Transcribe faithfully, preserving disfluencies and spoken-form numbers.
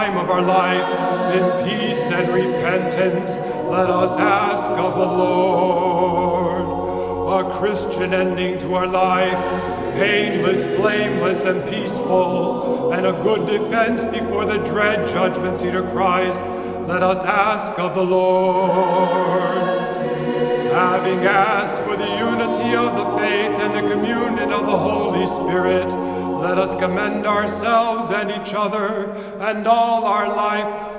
time of our life, in peace and repentance, let us ask of the Lord. A Christian ending to our life, painless, blameless, and peaceful, and a good defense before the dread judgment seat of Christ, let us ask of the Lord. Having asked for the unity of the faith and the communion of the Holy Spirit, let us commend ourselves and each other and all our life